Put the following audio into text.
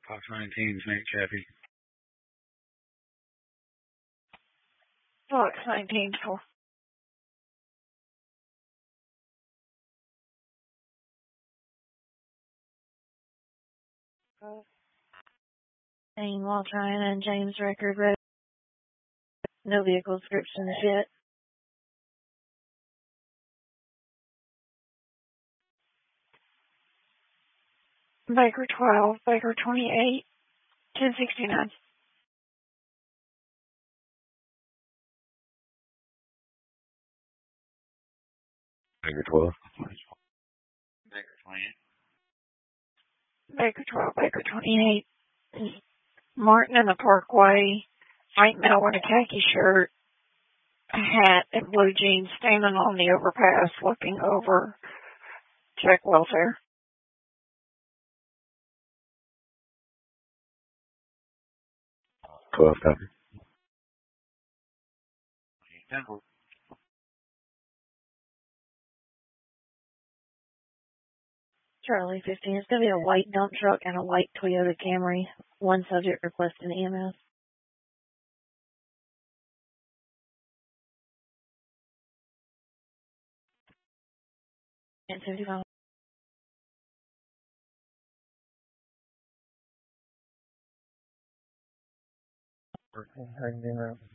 Fox 19's Nate Chappie. Fox 19 for Walter and James Record. No vehicle descriptions yet. Baker 12, Baker 28, 1069. Baker 12. Baker 28. Baker 12, Baker 28. Martin in the Parkway, white male in a khaki shirt, a hat, and blue jeans, standing on the overpass looking over. Check welfare. 12 copy. Denver. Charlie 15. It's going to be a white dump truck and a white Toyota Camry. One subject requesting EMS. And 55. How you doing?